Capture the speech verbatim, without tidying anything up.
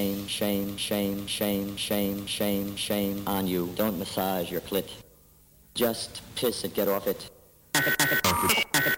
Shame, shame, shame, shame, shame, shame, shame on you. Don't massage your clit. Just piss it, get off it.